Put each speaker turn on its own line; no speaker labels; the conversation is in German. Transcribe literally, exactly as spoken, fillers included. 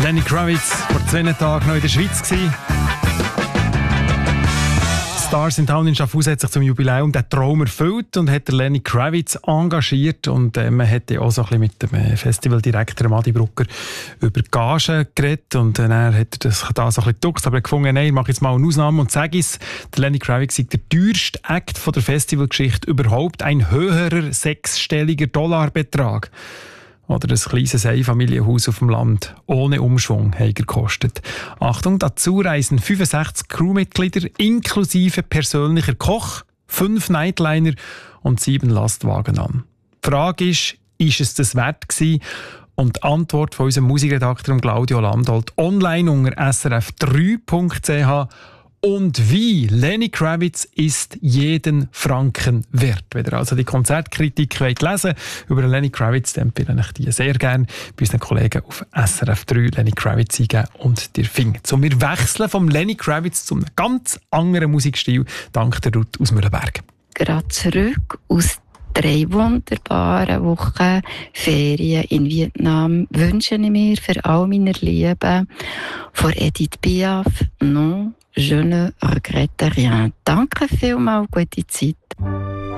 Lenny Kravitz vor zwei Tagen noch in der Schweiz gewesen. Stars in Town in Schaffhausen hat sich zum Jubiläum den Traum erfüllt und hat Lenny Kravitz engagiert. Und äh, man hat ja auch so ein bisschen mit dem äh, Festivaldirektor Adi Brucker über Gagen geredet. Und äh, er hat das da so ein bisschen geduckt, aber er gefunden, nein, ich mache jetzt mal eine Ausnahme und sage es, der Lenny Kravitz ist der teuerste Act von der Festivalgeschichte überhaupt, ein höherer sechsstelliger Dollarbetrag. Oder ein kleines Einfamilienhaus auf dem Land ohne Umschwung hat er gekostet. Achtung, dazu reisen fünfundsechzig Crewmitglieder inklusive persönlicher Koch, fünf Nightliner und sieben Lastwagen an. Die Frage ist, ist es das wert gewesen? Und die Antwort von unserem Musikredakteur Claudio Landolt online unter s r f drei punkt c h. Und wie? Lenny Kravitz ist jeden Franken wert. Wenn ihr also die Konzertkritik wollt lesen über Lenny Kravitz, dann empfehle ich die sehr gerne bei unseren Kollegen auf S R F drei Lenny Kravitz eingeben und dir findet. So, wir wechseln vom Lenny Kravitz zu einem ganz anderen Musikstil, dank der Ruth aus Mühlenberg.
Gerade zurück aus drei wunderbaren Wochen Ferien in Vietnam wünsche ich mir für all meine Lieben von Edith Piaf «Non, je ne regrette rien». Danke vielmals, gute Zeit.